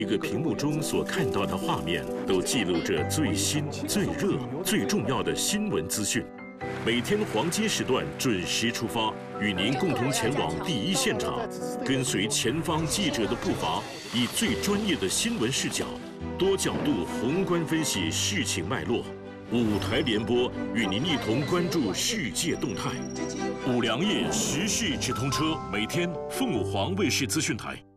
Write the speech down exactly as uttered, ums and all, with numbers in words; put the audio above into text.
一个屏幕中所看到的画面，都记录着最新、最热、最重要的新闻资讯。每天黄金时段准时出发，与您共同前往第一现场，跟随前方记者的步伐，以最专业的新闻视角，多角度宏观分析事情脉络。五台联播与您一同关注世界动态。五粮液时事直通车，每天凤凰卫视资讯台。